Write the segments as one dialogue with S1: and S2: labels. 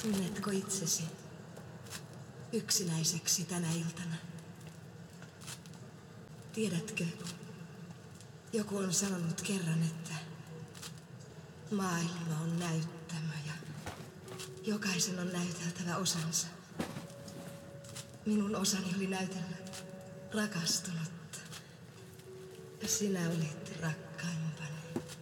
S1: Tunnetko itsesi yksinäiseksi tänä iltana? Tiedätkö, joku on sanonut kerran, että maailma on näyttämö ja jokaisen on näyteltävä osansa. Minun osani oli näytellä rakastunutta ja sinä olit rakkaimpani.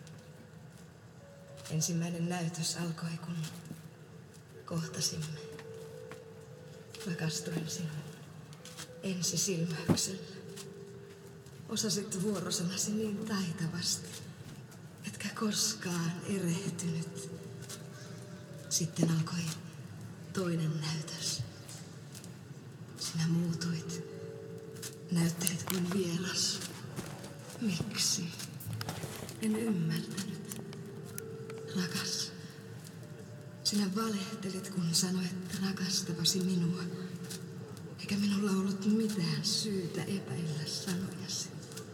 S1: Ensimmäinen näytös alkoi, kun kohtasimme. Rakastuin sinuun ensisilmäyksellä. Osasit vuorosanasi niin taitavasti, etkä koskaan erehtynyt. Sitten alkoi toinen näytös. Sinä muutuit. Näyttelit kuin vieras. Miksi? En ymmärtänyt. Rakas, sinä valehtelit, kun sanoit rakastavasi minua. Eikä minulla ollut mitään syytä epäillä sanojasi.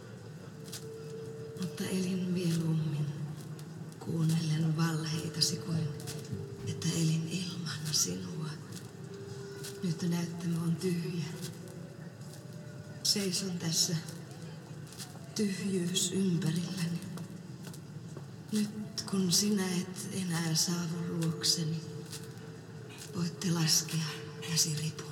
S1: Mutta elin mieluummin kuunnellen valheitasi kuin että elin ilman sinua. Nyt näyttämö on tyhjä. Seison tässä, tyhjyys ympärilläni. Nyt kun sinä et enää saavu luokseni, voitte laskea käsiripun.